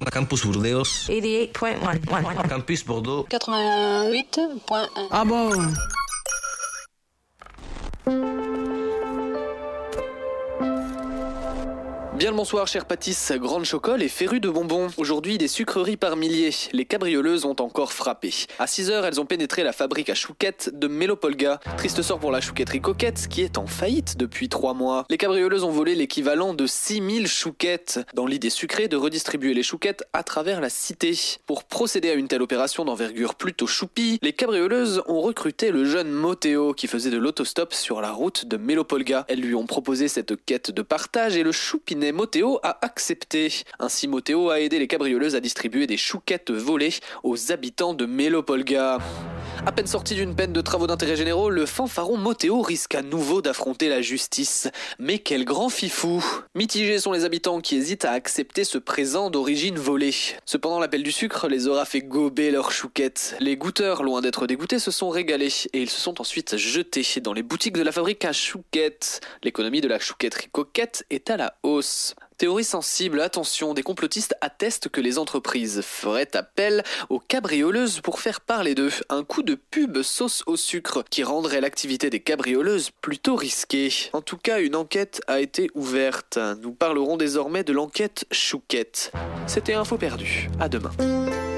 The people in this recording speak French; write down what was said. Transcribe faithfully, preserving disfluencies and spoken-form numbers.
Campus Burdeos. eighty-eight point one. Campus Bordeaux. quatre-vingt-huit point un. Ah bon? Bien le bonsoir, chère Pâtisse, grande chocole et férue de bonbons. Aujourd'hui, des sucreries par milliers. Les cabrioleuses ont encore frappé. À six heures, elles ont pénétré la fabrique à chouquettes de Mélopolga. Triste sort pour la chouquetterie Coquette, qui est en faillite depuis trois mois. Les cabrioleuses ont volé l'équivalent de six mille chouquettes, dans l'idée sucrée de redistribuer les chouquettes à travers la cité. Pour procéder à une telle opération d'envergure plutôt choupie, les cabrioleuses ont recruté le jeune Motéo, qui faisait de l'autostop sur la route de Mélopolga. Elles lui ont proposé cette quête de partage et le choupinet Motéo a accepté. Ainsi, Motéo a aidé les cabrioleuses à distribuer des chouquettes volées aux habitants de Mélopolga. À peine sorti d'une peine de travaux d'intérêt généraux, le fanfaron Motéo risque à nouveau d'affronter la justice. Mais quel grand fifou! Mitigés sont les habitants qui hésitent à accepter ce présent d'origine volée. Cependant, l'appel du sucre les aura fait gober leurs chouquettes. Les goûteurs, loin d'être dégoûtés, se sont régalés et ils se sont ensuite jetés dans les boutiques de la fabrique à chouquettes. L'économie de la chouquetterie Coquette est à la hausse. Théorie sensible, attention, des complotistes attestent que les entreprises feraient appel aux cabrioleuses pour faire parler d'eux. Un coup de pub sauce au sucre qui rendrait l'activité des cabrioleuses plutôt risquée. En tout cas, une enquête a été ouverte. Nous parlerons désormais de l'enquête Chouquette. C'était Info perdu. À demain.